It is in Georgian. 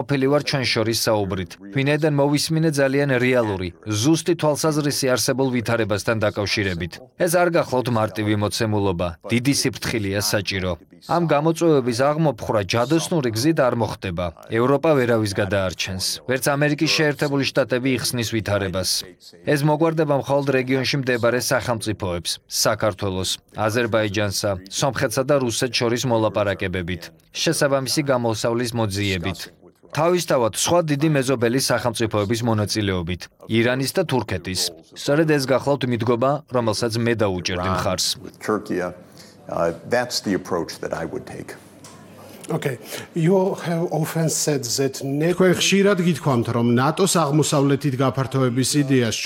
ყოფილი ვარ ჩვენ შორის საუბრით. ვინაიდან მოვისმინე ძალიან რეალური, ზუსტი თვალსაზრისი არსებულ ვითარებასთან დაკავშირებით. ეს არ გახლავთ მარტივი მოცემულობა, დიდი სიფრთხილეა საჭირო. ამ გამოწვევების აღმოფხვრა ჯადოსნური გზით არ მოხდება. ევროპა ვერავის გადაარჩენს. ვერც ამერიკის შეერთებული შტატები იხსნის ვითარებას. ეს მოგვარდება მხოლოდ რეგიონში მდებარე სახელმწიფოებს, საქართველოს, აზერბაიჯანსა, სომხეთსა და რუსეთს შორის მოლაპარაკებებით, შესაბამისი გამოსავლის მოძიებით. თავისთავად სხვა დიდი მეზობელი სახელმწიფოების მონაწილეობით, ირანის და თურქეთის. სწორედ ეს გახლავთ მიდგომა, რომელსაც მე დაუჭერდი მხარს. That's the approach that I would take. Okay, you have often said that თქვენ ხშირად გითქვამთ, რომ ნატოს აღმოსავლეთით გაფართოების იდეას